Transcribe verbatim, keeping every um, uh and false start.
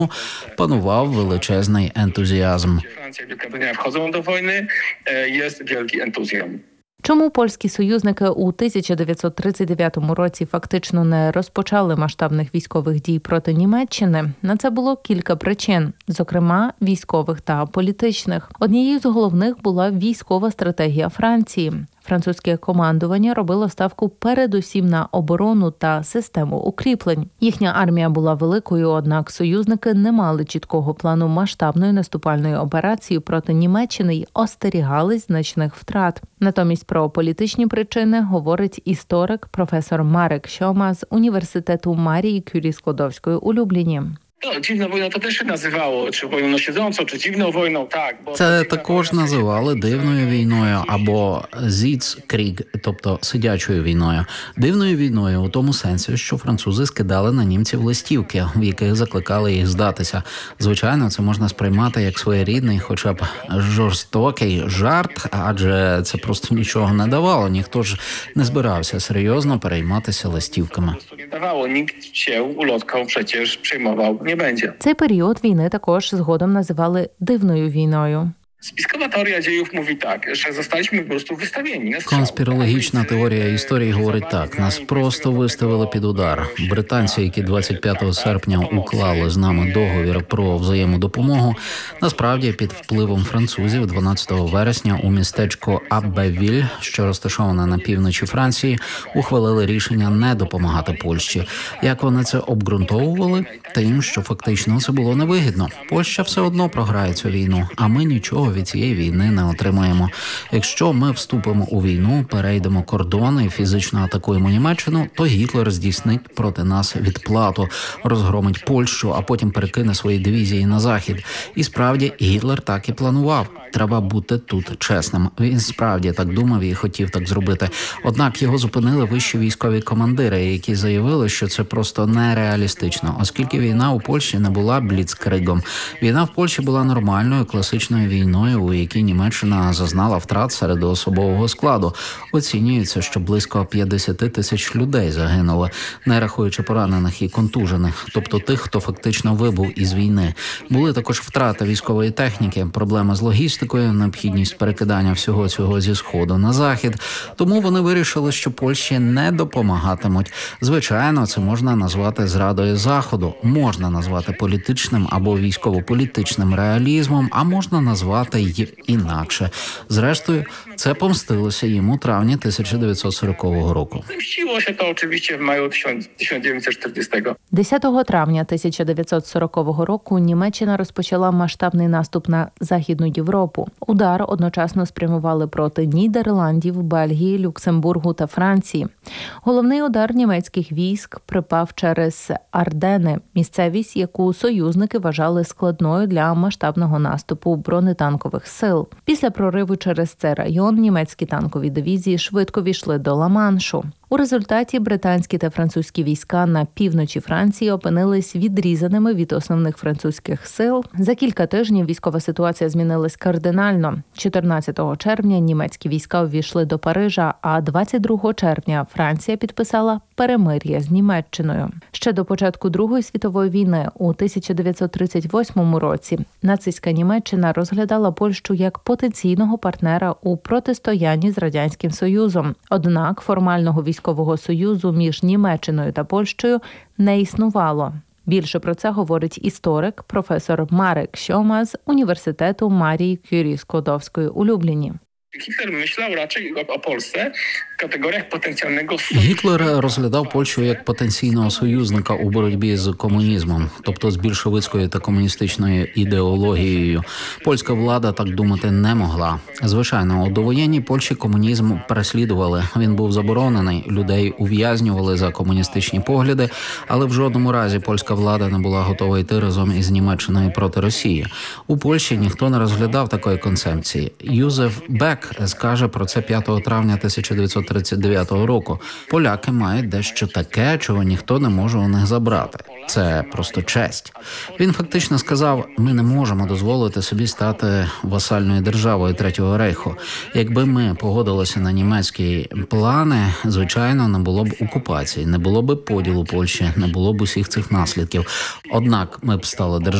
панував величезний ентузіазм. Francja i Wielka Brytania wchodzą do wojny, e, jest wielki entuzjazm. Чому польські союзники у тисяча дев'ятсот тридцять дев'ятому році фактично не розпочали масштабних військових дій проти Німеччини? На це було кілька причин, зокрема військових та політичних. Однією з головних була військова стратегія Франції. Французьке командування робило ставку передусім на оборону та систему укріплень. Їхня армія була великою, однак союзники не мали чіткого плану масштабної наступальної операції проти Німеччини й остерігались значних втрат. Натомість про політичні причини говорить історик професор Марек Сьома з університету Марії Кюрі Складовської у Любліні. No, dziwną wojną to też się nazywało, czy wojną siedzącą, czy dziwną wojną, tak. Bo Це також називали дивною війною або «Зіцкріг», тобто сидячою війною. Дивною війною у тому сенсі, що французи скидали на німців листівки, в яких закликали їх здатися. Звичайно, це можна сприймати як своєрідний, хоча б жорстокий жарт, адже це просто нічого не давало. Ніхто ж не збирався серйозно перейматися листівками. nie dawało, nikt się ulotką przecież przejmował nie będzie. Цей період війни також згодом називали дивною війною. Spiskowa teoria dziejów mówi tak, że zostaliśmy po prostu wystawieni na strzał. Конспірологічна теорія історії говорить так: нас просто виставили під удар. Британці, які двадцять п'ятого серпня уклали з нами договір про взаємодопомогу, насправді під впливом французів дванадцятого вересня у містечко Аббевіль, що розташоване на півночі Франції, ухвалили рішення не допомагати Польщі. Як вони це обґрунтовували? Тим, що фактично це було невигідно. Польща все одно програє цю війну, а ми нічого від цієї війни не отримаємо. Якщо ми вступимо у війну, перейдемо кордони і фізично атакуємо Німеччину, то Гітлер здійснить проти нас відплату, розгромить Польщу, а потім перекине свої дивізії на захід. І справді Гітлер так і планував. Треба бути тут чесним. Він справді так думав і хотів так зробити. Однак його зупинили вищі військові командири, які заявили, що це просто нереалістично, оскільки війна у Польщі не була бліцкригом. Війна в Польщі була нормальною, класичною війною, у якій Німеччина зазнала втрат серед особового складу. Оцінюється, що близько п'ятдесят тисяч людей загинуло, не рахуючи поранених і контужених, тобто тих, хто фактично вибув із війни. Були також втрати військової техніки, проблеми з логістикою, необхідність перекидання всього цього зі сходу на захід. Тому вони вирішили, що Польщі не допомагатимуть. Звичайно, це можна назвати зрадою Заходу, можна назвати політичним або військово-політичним реалізмом, а можна назвати й інакше. Зрештою, це помстилося їм у травні тисяча дев'ятсот сорокового року. Zemściło się to oczywiście w maju tysiąc dziewięćset czterdziestego. десятого травня тисяча дев'ятсот сорокового року Німеччина розпочала масштабний наступ на Західну Європу. Удар одночасно спрямували проти Нідерландів, Бельгії, Люксембургу та Франції. Головний удар німецьких військ припав через Ардени, місцевість, яку союзники вважали складною для масштабного наступу бронетанкових сил. Після прориву через цей район німецькі танкові дивізії швидко війшли до Ла-Маншу. У результаті британські та французькі війська на півночі Франції опинились відрізаними від основних французьких сил. За кілька тижнів військова ситуація змінилась кардинально. чотирнадцятого червня німецькі війська увійшли до Парижа, а двадцять другого червня Франція підписала перемир'я з Німеччиною. Ще до початку Другої світової війни у тисяча дев'ятсот тридцять восьмому році нацистська Німеччина розглядала Польщу як потенційного партнера у протистоянні з Радянським Союзом. Однак формального військового союзу між Німеччиною та Польщею не існувало. Більше про це говорить історик, професор Марек Сьома з університету Марії Кюрі Складовської у Любліні. Hitler myślał raczej o, o Polsce w kategoriach potencjalnego... Гітлер розглядав Польщу як потенційного союзника у боротьбі з комунізмом, тобто з більшовицькою та комуністичною ідеологією. Польська влада так думати не могла. Звичайно, у довоєнній Польщі комунізм переслідували. Він був заборонений, людей ув'язнювали за комуністичні погляди, але в жодному разі польська влада не була готова йти разом із Німеччиною проти Росії. У Польщі ніхто не розглядав такої концепції. Юзеф Бек скаже про це п'ятого травня тисяча дев'ятсот тридцять дев'ятого року. Поляки мають дещо таке, чого ніхто не може у них забрати. Це просто честь. Він фактично сказав, ми не можемо дозволити собі стати васальною державою Третього Рейху. Якби ми погодилися на німецькі плани, звичайно, не було б окупації, не було б поділу Польщі, не було б усіх цих наслідків. Однак ми б стали державою